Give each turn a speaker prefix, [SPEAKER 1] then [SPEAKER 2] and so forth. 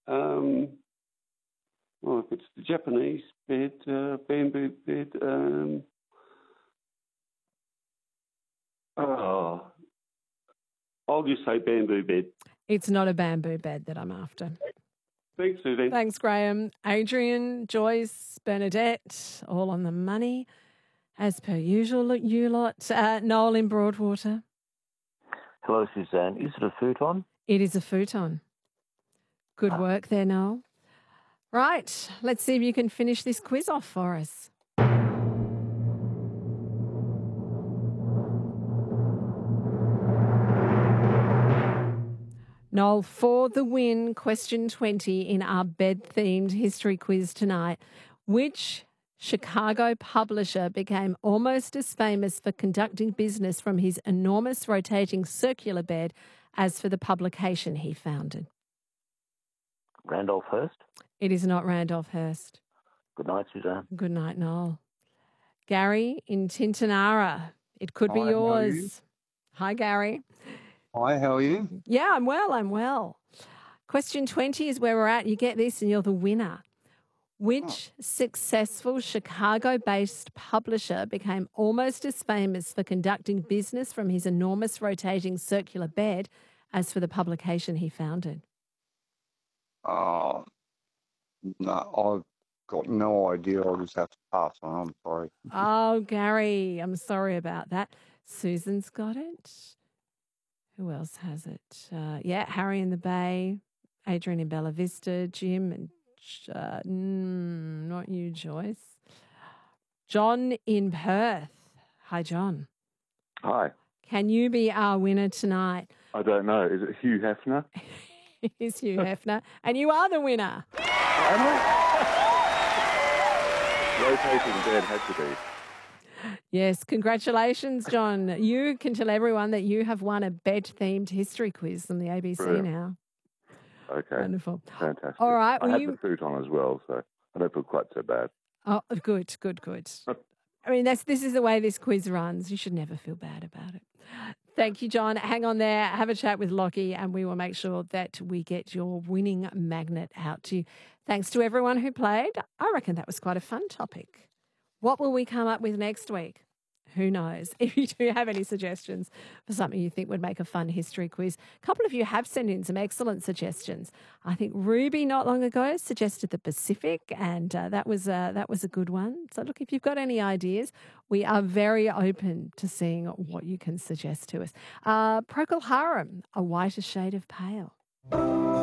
[SPEAKER 1] Well, if it's the Japanese bed, bamboo bed, I'll just say bamboo bed.
[SPEAKER 2] It's not a bamboo bed that I'm after.
[SPEAKER 1] Thanks, Suzanne.
[SPEAKER 2] Thanks, Graham. Adrian, Joyce, Bernadette, all on the money. As per usual, you lot. Noel in Broadwater.
[SPEAKER 3] Hello, Suzanne. Is it a futon?
[SPEAKER 2] It is a futon. Good work there, Noel. Right, let's see if you can finish this quiz off for us. Noel, for the win, question 20 in our bed-themed history quiz tonight. Which Chicago publisher became almost as famous for conducting business from his enormous rotating circular bed as for the publication he founded?
[SPEAKER 3] Randolph Hearst?
[SPEAKER 2] It is not Randolph Hearst.
[SPEAKER 3] Good night, Suzanne.
[SPEAKER 2] Good night, Noel. Gary in Tintinara. It could be yours. Hi, Gary.
[SPEAKER 4] Hi, how are you?
[SPEAKER 2] Yeah, I'm well. Question 20 is where we're at. You get this and you're the winner. Which successful Chicago-based publisher became almost as famous for conducting business from his enormous rotating circular bed as for the publication he founded?
[SPEAKER 4] No, I've got no idea. I'll just have to pass on. I'm sorry.
[SPEAKER 2] Oh, Gary, I'm sorry about that. Susan's got it. Who else has it? Harry in the Bay, Adrian in Bella Vista, Jim and not you, Joyce. John in Perth. Hi, John.
[SPEAKER 5] Hi.
[SPEAKER 2] Can you be our winner tonight?
[SPEAKER 5] I don't know. Is it Hugh Hefner?
[SPEAKER 2] It is Hugh Hefner. And you are the winner.
[SPEAKER 5] Rotating bed had to be.
[SPEAKER 2] Yes, congratulations, John. You can tell everyone that you have won a bed-themed history quiz on the ABC
[SPEAKER 5] Brilliant.
[SPEAKER 2] now.
[SPEAKER 5] Okay.
[SPEAKER 2] Wonderful.
[SPEAKER 5] Fantastic.
[SPEAKER 2] All right.
[SPEAKER 5] I had the futon as well, so I don't feel quite so bad.
[SPEAKER 2] Oh, good. I mean, this is the way this quiz runs. You should never feel bad about it. Thank you, John. Hang on there. Have a chat with Lockie and we will make sure that we get your winning magnet out to you. Thanks to everyone who played. I reckon that was quite a fun topic. What will we come up with next week? Who knows? If you do have any suggestions for something you think would make a fun history quiz, a couple of you have sent in some excellent suggestions. I think Ruby not long ago suggested the Pacific, and that was a good one. So look, if you've got any ideas, we are very open to seeing what you can suggest to us. Procol Harum, A Whiter Shade of Pale.